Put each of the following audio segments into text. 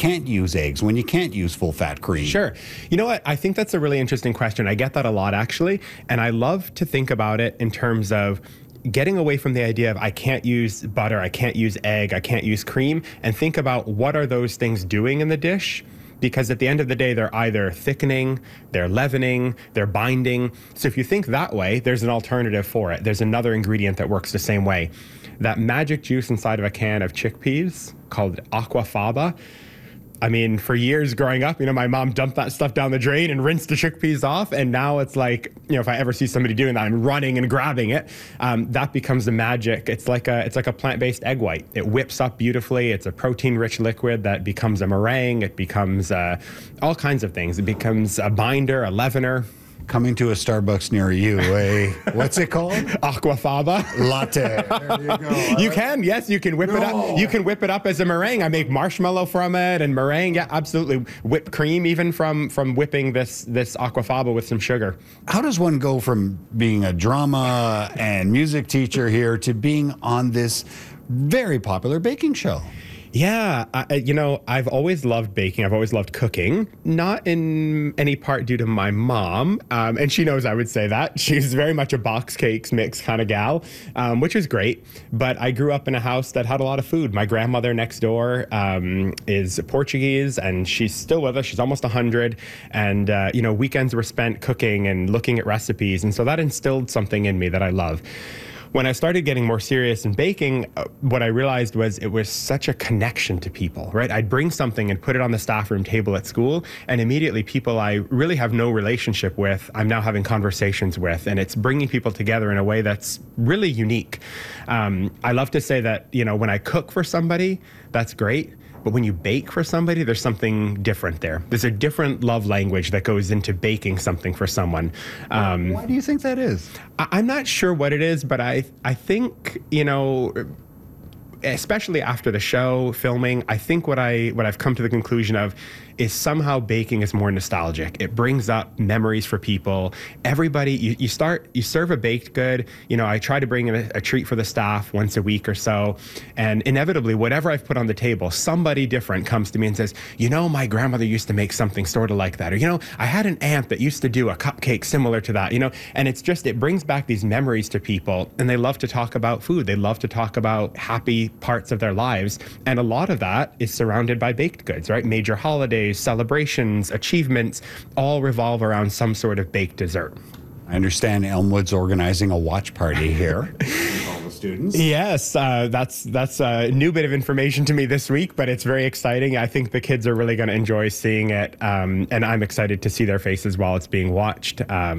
can't use eggs, when you can't use full-fat cream? Sure. You know what? I think that's a really interesting question. I get that a lot, actually. And I love to think about it in terms of getting away from the idea of I can't use butter, I can't use egg, I can't use cream, and think about what are those things doing in the dish? Because at the end of the day, they're either thickening, they're leavening, they're binding. So if you think that way, there's an alternative for it. There's another ingredient that works the same way. That magic juice inside of a can of chickpeas called aquafaba. I mean, for years growing up, my mom dumped that stuff down the drain and rinsed the chickpeas off. And now it's like, if I ever see somebody doing that, I'm running and grabbing it. That becomes the magic. It's like a plant-based egg white. It whips up beautifully. It's a protein-rich liquid that becomes a meringue. It becomes all kinds of things. It becomes a binder, a leavener. Coming to a Starbucks near you, what's it called? Aquafaba. Latte. There you go. You can, yes, you can whip it up. You can whip it up as a meringue. I make marshmallow from it and meringue. Yeah, absolutely. Whipped cream even from whipping this aquafaba with some sugar. How does one go from being a drama and music teacher here to being on this very popular baking show? Yeah, I've always loved baking. I've always loved cooking, not in any part due to my mom. And she knows I would say that. She's very much a box cakes mix kind of gal, which is great. But I grew up in a house that had a lot of food. My grandmother next door is Portuguese, and she's still with us. She's almost 100. And, weekends were spent cooking and looking at recipes. And so that instilled something in me that I love. When I started getting more serious in baking, what I realized was it was such a connection to people, right? I'd bring something and put it on the staff room table at school, and immediately people I really have no relationship with, I'm now having conversations with, and it's bringing people together in a way that's really unique. I love to say that, when I cook for somebody, that's great. But when you bake for somebody, there's something different there. There's a different love language that goes into baking something for someone. Why do you think that is? I'm not sure what it is, but I think, especially after the show, filming, I think what I've come to the conclusion of is somehow baking is more nostalgic. It brings up memories for people. Everybody, you serve a baked good. I try to bring in a treat for the staff once a week or so. And inevitably, whatever I've put on the table, somebody different comes to me and says, my grandmother used to make something sort of like that. Or, I had an aunt that used to do a cupcake similar to that, and it brings back these memories to people. And they love to talk about food. They love to talk about happy parts of their lives. And a lot of that is surrounded by baked goods, right? Major holidays, celebrations, achievements, all revolve around some sort of baked dessert. I understand Elmwood's organizing a watch party here with all the students. Yes, that's a new bit of information to me this week, but it's very exciting. I think the kids are really going to enjoy seeing it, and I'm excited to see their faces while it's being watched.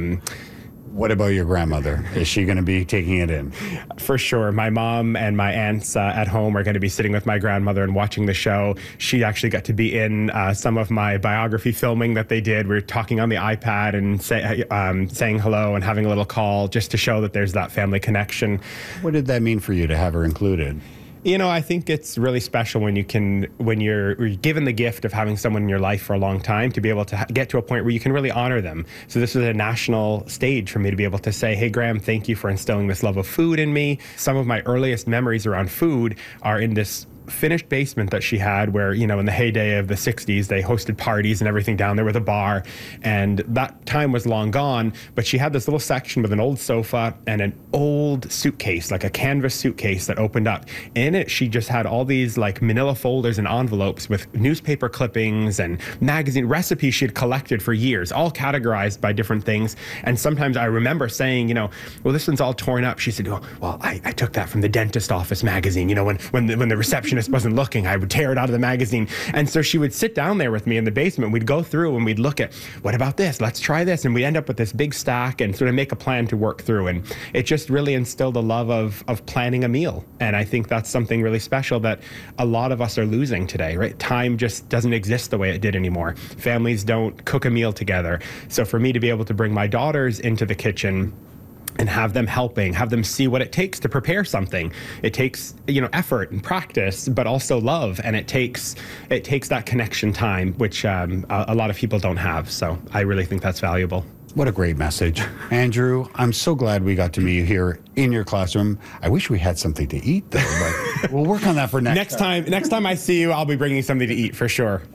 What about your grandmother? Is she going to be taking it in? For sure. My mom and my aunts at home are going to be sitting with my grandmother and watching the show. She actually got to be in some of my biography filming that they did. We were talking on the iPad and saying hello and having a little call just to show that there's that family connection. What did that mean for you to have her included? I think it's really special when you're given the gift of having someone in your life for a long time to be able to get to a point where you can really honor them. So this was a national stage for me to be able to say, hey, Graham, thank you for instilling this love of food in me. Some of my earliest memories around food are in this finished basement that she had where, in the heyday of the 60s, they hosted parties and everything down there with a bar. And that time was long gone, but she had this little section with an old sofa and an old suitcase, like a canvas suitcase that opened up. In it, she just had all these like manila folders and envelopes with newspaper clippings and magazine recipes she had collected for years, all categorized by different things. And sometimes I remember saying, well, this one's all torn up. She said, well, I took that from the dentist office magazine. When the receptionist wasn't looking, I would tear it out of the magazine. And so she would sit down there with me in the basement. We'd go through and we'd look at, what about this? Let's try this. And we'd end up with this big stack and sort of make a plan to work through. And it just really instilled a love of planning a meal. And I think that's something really special that a lot of us are losing today, right? Time just doesn't exist the way it did anymore. Families don't cook a meal together. So for me to be able to bring my daughters into the kitchen and have them helping, have them see what it takes to prepare something. It takes, effort and practice, but also love. And it takes that connection time, which a lot of people don't have. So I really think that's valuable. What a great message. Andrew, I'm so glad we got to meet you here in your classroom. I wish we had something to eat, though, but we'll work on that for next time. Next time I see you, I'll be bringing something to eat for sure.